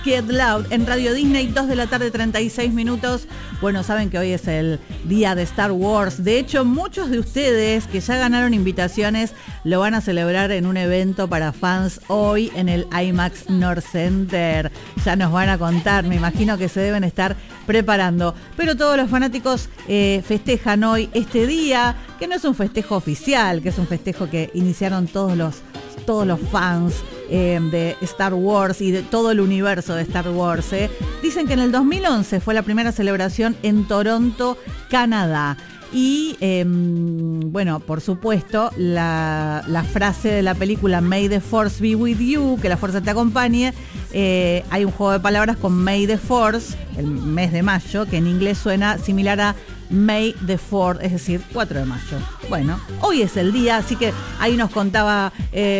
Get Loud en Radio Disney, 2 de la tarde, 36 minutos. Bueno, saben que hoy es el día de Star Wars. De hecho, muchos de ustedes que ya ganaron invitaciones lo van a celebrar en un evento para fans hoy en el IMAX North Center. Ya nos van a contar, me imagino que se deben estar preparando. Pero todos los fanáticos festejan hoy este día, que no es un festejo oficial, que es un festejo que iniciaron todos los fans de Star Wars y de todo el universo de Star Wars. Dicen que en el 2011 fue la primera celebración en Toronto, Canadá. Y bueno, por supuesto, la frase de la película May the Force be with you, que la fuerza te acompañe, hay un juego de palabras con May the Force, el mes de mayo, que en inglés suena similar a May the 4th, es decir, 4 de mayo. Bueno, hoy es el día, así que ahí nos contaba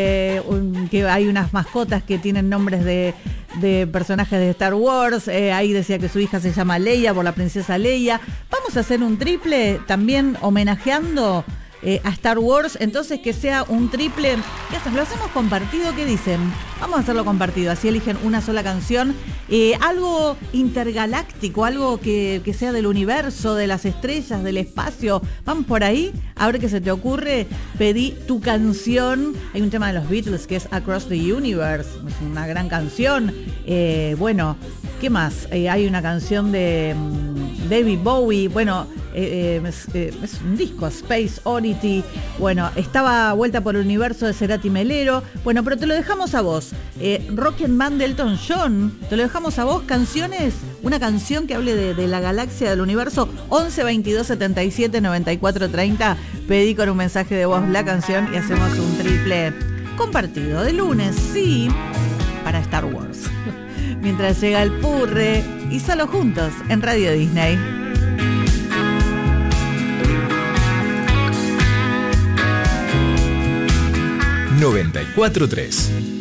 que hay unas mascotas que tienen nombres de personajes de Star Wars. Ahí decía que su hija se llama Leia por la princesa Leia. Vamos a hacer un triple también homenajeando a Star Wars, entonces que sea un triple. ¿Qué hacen? ¿Lo hacemos compartido? ¿Qué dicen? Vamos a hacerlo compartido, así eligen una sola canción, algo intergaláctico, algo que sea del universo, de las estrellas, del espacio. Vamos por ahí, a ver qué se te ocurre. Pedí tu canción. Hay un tema de los Beatles que es Across the Universe, es una gran canción. Bueno, ¿qué más? Hay una canción de David Bowie. Bueno, es un disco, Space Oddity. Bueno, estaba Vuelta por el Universo de Cerati Melero. Bueno, pero te lo dejamos a vos. Rocketman de Elton John, te lo dejamos a vos. Canciones, una canción que hable de la galaxia, del universo. 11 22 77 94 30. Pedí con un mensaje de voz la canción y hacemos un triple compartido de lunes, sí, para Star Wars. Mientras llega el Purre y solo juntos en Radio Disney. ...94.3